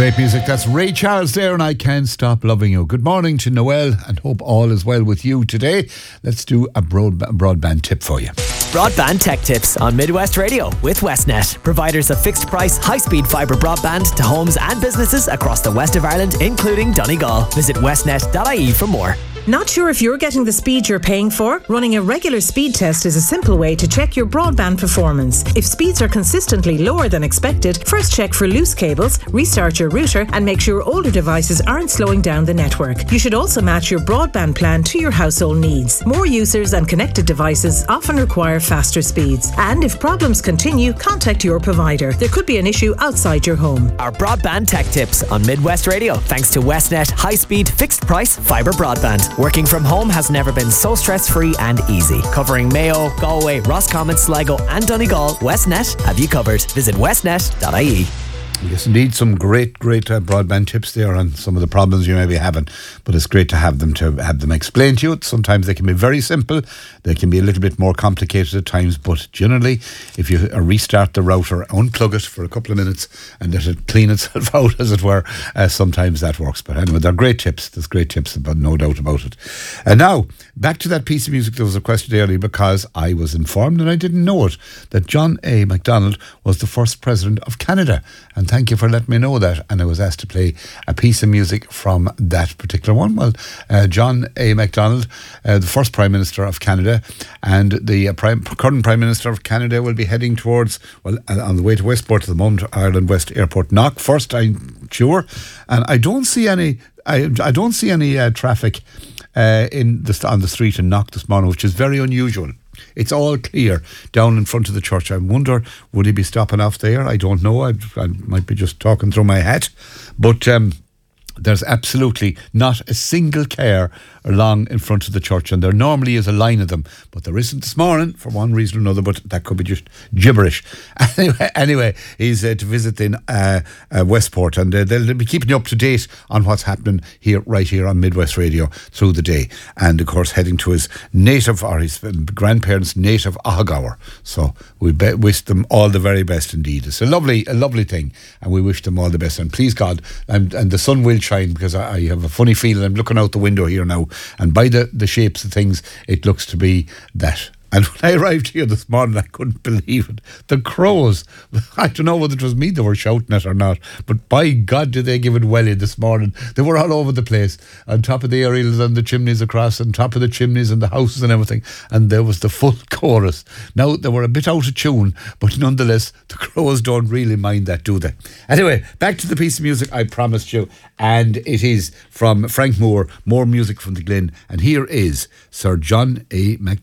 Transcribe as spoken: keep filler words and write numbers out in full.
Great music. That's Ray Charles there, and I Can't Stop Loving You. Good morning to Noel, and hope all is well with you today. Let's do a broad, broadband tip for you. Broadband tech tips on Midwest Radio with Westnet, providers of fixed price, high speed fibre broadband to homes and businesses across the west of Ireland, including Donegal. Visit westnet dot I E for more. Not sure if you're getting the speed you're paying for? Running a regular speed test is a simple way to check your broadband performance. If speeds are consistently lower than expected, first check for loose cables, restart your router, and make sure older devices aren't slowing down the network. You should also match your broadband plan to your household needs. More users and connected devices often require faster speeds. And if problems continue, contact your provider. There could be an issue outside your home. Our broadband tech tips on Midwest Radio, thanks to Westnet high-speed fixed price fibre broadband. Working from home has never been so stress-free and easy. Covering Mayo, Galway, Roscommon, Sligo and Donegal, Westnet have you covered. Visit westnet dot I E. Yes, indeed, some great, great uh, broadband tips there on some of the problems you may be having, but it's great to have them to have them explained to you. Sometimes they can be very simple, they can be a little bit more complicated at times, but generally, if you uh, restart the router, unplug it for a couple of minutes and let it clean itself out, as it were, uh, sometimes that works. But anyway, they're great tips. There's great tips, but no doubt about it. And now, back to that piece of music that was requested earlier, because I was informed, and I didn't know it, that John A. Macdonald was the first president of Canada. And thank you for letting me know that. And I was asked to play a piece of music from that particular one. Well, uh, John A. Macdonald, uh, the first Prime Minister of Canada, and the uh, prime, current Prime Minister of Canada will be heading towards, well, on the way to Westport at the moment, Ireland West Airport Knock first, I'm sure. And I don't see any, I, I don't see any uh, traffic uh, in the, on the street in Knock this morning, which is very unusual. It's all clear down in front of the church. I wonder, would he be stopping off there? I don't know. I, I might be just talking through my hat. But um, there's absolutely not a single car along in front of the church, and there normally is a line of them, but there isn't this morning for one reason or another, but that could be just gibberish. Anyway, anyway he's uh, to visit in uh, uh, Westport, and uh, they'll be keeping you up to date on what's happening here, right here on Midwest Radio through the day, and of course heading to his native, or his grandparents' native Ahagaur. So we be- wish them all the very best indeed. It's a lovely, a lovely thing, and we wish them all the best, and please God, and, and the sun will shine, because I, I have a funny feeling. I'm looking out the window here now, and by the, the shapes of things, it looks to be that. And when I arrived here this morning, I couldn't believe it. The crows, I don't know whether it was me they were shouting at or not, but by God did they give it welly this morning. They were all over the place, on top of the aerials and the chimneys across, on top of the chimneys and the houses and everything, and there was the full chorus. Now, they were a bit out of tune, but nonetheless, the crows don't really mind that, do they? Anyway, back to the piece of music I promised you, and it is from Frank Moore, more music from the Glen, and here is Sir John A. Macdonald.